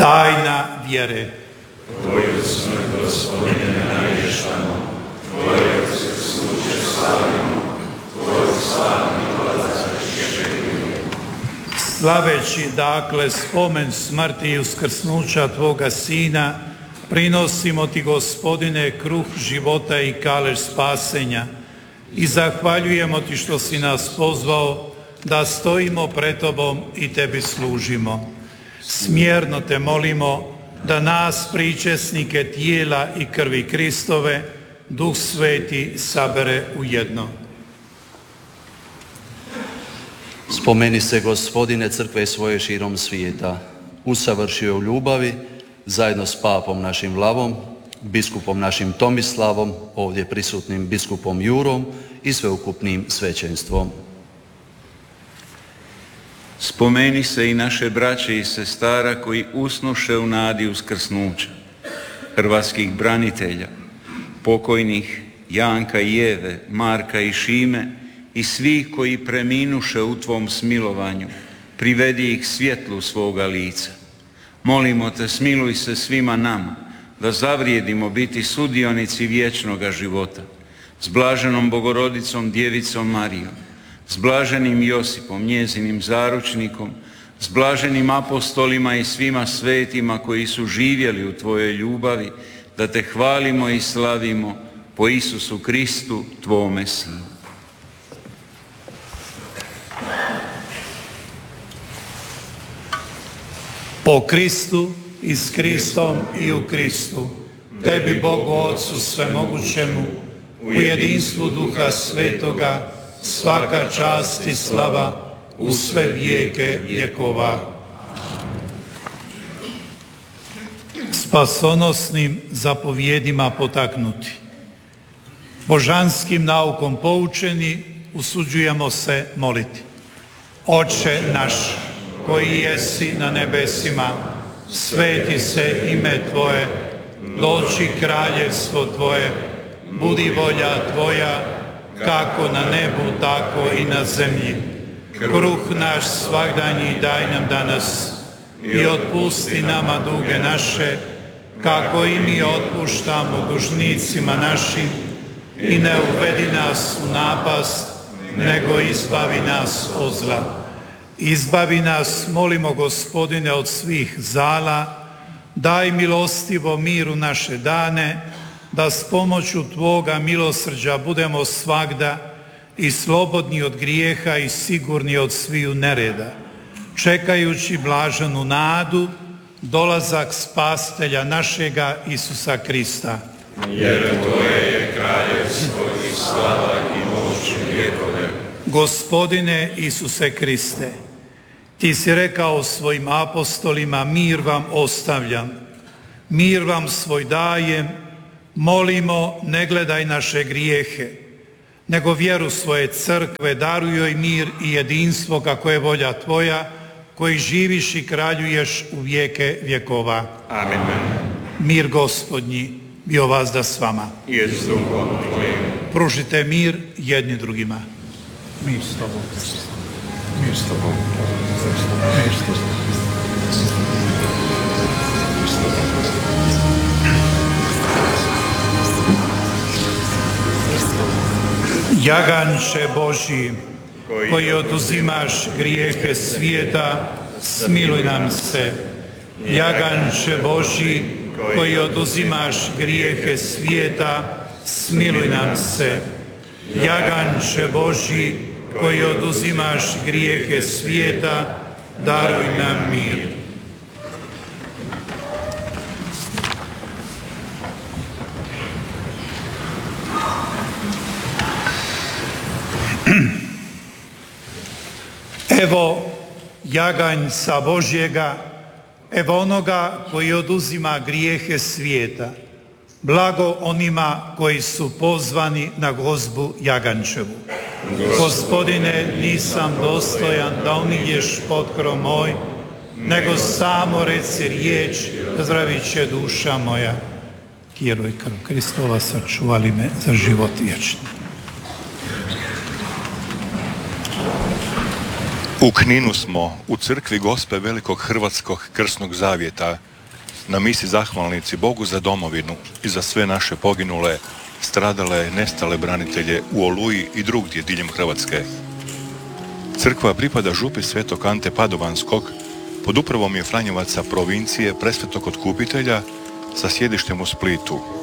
Tajna vjere. Tvoju smrt, Gospodine, navještamo, Tvoje uskrsnuće slavimo, Tvoj slavni dolazak iščekujemo. Slaveći dakle spomen smrti i uskrsnuća Tvoga Sina, prinosimo Ti, Gospodine, kruh života i kalež spasenja i zahvaljujemo Ti što si nas pozvao da stojimo pred Tobom i Tebi služimo. Smjerno Te molimo da nas, pričesnike tijela i krvi Kristove, Duh Sveti sabere u jedno. Spomeni se, Gospodine, crkve svoje širom svijeta. Usavršio u ljubavi, zajedno s papom našim Vlavom, biskupom našim Tomislavom, ovdje prisutnim biskupom Jurom i sveukupnim svećenstvom. Spomeni se i naše braće i sestara koji usnuše u nadi uskrsnuća, hrvatskih branitelja, pokojnih Janka i Eve, Marka i Šime i svih koji preminuše u Tvom smilovanju, privedi ih svjetlu svoga lica. Molimo Te, smiluj se svima nama, da zavrijedimo biti sudionici vječnoga života, s blaženom Bogorodicom Djevicom Marijom, s blaženim Josipom, njezinim zaručnikom, s blaženim apostolima i svima svetima koji su živjeli u Tvojoj ljubavi, da Te hvalimo i slavimo po Isusu Kristu, Tvome Sinu. Po Kristu i s Kristom i u Kristu, Tebi, Bogu Otcu svemogućemu, u jedinstvu Duha Svetoga, svaka čast i slava u sve vijeke vjekova. Spasonosnim zapovjedima potaknuti, božanskim naukom poučeni, usuđujemo se moliti. Oče naš, koji jesi na nebesima, sveti se ime Tvoje, doći kraljevstvo Tvoje, budi volja Tvoja, kako na nebu, tako i na zemlji. Kruh naš svagdanji daj nam danas i otpusti nama duge naše, kako i mi otpuštamo dužnicima našim, i ne uvedi nas u napast, nego izbavi nas od zla. Izbavi nas, molimo, Gospodine, od svih zala, daj milostivo miru naše dane, da s pomoću Tvoga milosrđa budemo svagda i slobodni od grijeha i sigurni od sviju nereda, čekajući blaženu nadu, dolazak Spasitelja našega Isusa Krista. Jer Tvoje je kraljevstvo i slava i moć vjekove. Gospodine Isuse Kriste, Ti si rekao svojim apostolima, mir vam ostavljam, mir vam svoj dajem, molimo, ne gledaj naše grijehe, nego vjeru svoje crkve, daruj joj mir i jedinstvo kako je volja Tvoja, koji živiš i kraljuješ u vijeke vjekova. Amen. Mir Gospodnji bio vazda s vama. I s duhom Tvojim. Pružite mir jedni drugima. Mir s Tobom. Mir s Tobom. Mir s Tobom. Jaganče Božji, koji oduzimaš grijehe svijeta, smiluj nam se. Jaganče Božji, koji oduzimaš grijehe svijeta, smiluj nam se. Jaganče Božji, koji oduzimaš grijehe svijeta, daruj nam mir. Evo jaganjca Božjega, evo onoga koji oduzima grijehe svijeta. Blago onima koji su pozvani na gozbu jagančevu. Gospodine, nisam dostojan da uniđeš pod krov moj, nego samo reci riječ, zdravit će duša moja. Tijelo i krv Kristova sačuvali me za život vječni. U Kninu smo, u crkvi Gospe Velikog Hrvatskog krsnog zavjeta, na misi zahvalnici Bogu za domovinu i za sve naše poginule, stradale, nestale branitelje u Oluji i drugdje diljem Hrvatske. Crkva pripada župi Svetog Ante Padovanskog, pod upravom je Franjevaca provincije Presvetog Otkupitelja sa sjedištem u Splitu.